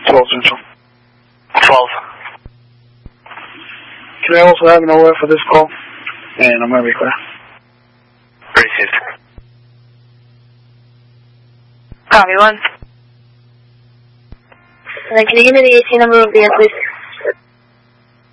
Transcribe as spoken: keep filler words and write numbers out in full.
twelve Central. twelve. Can I also have an O F for this call? And I'm going to be clear. Received. Copy one. And then can you give me the A C number of the end, please?